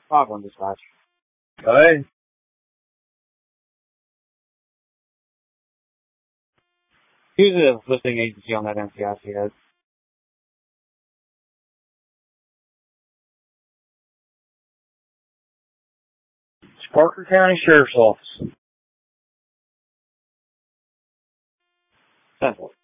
Foghorn Dispatch. Go ahead. Who's the listing agency on that NCIC? Parker County Sheriff's Office. Central.